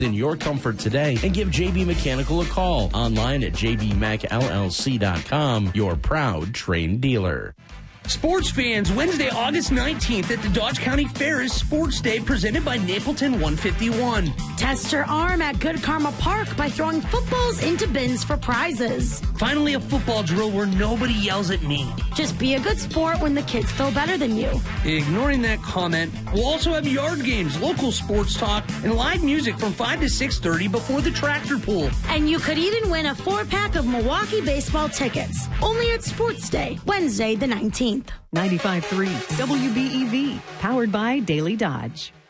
in your comfort today and give JB Mechanical a call online at jbmechllc.com, your proud Trane dealer. Sports fans, Wednesday, August 19th at the Dodge County Fair is Sports Day presented by Napleton 151. Test your arm at Good Karma Park by throwing footballs into bins for prizes. Finally, a football drill where nobody yells at me. Just be a good sport when the kids throw better than you. Ignoring that comment, we'll also have yard games, local sports talk, and live music from 5 to 6:30 before the tractor pull. And you could even win a 4-pack of Milwaukee baseball tickets. Only at Sports Day, Wednesday the 19th. 95.3 WBEV, powered by Daily Dodge.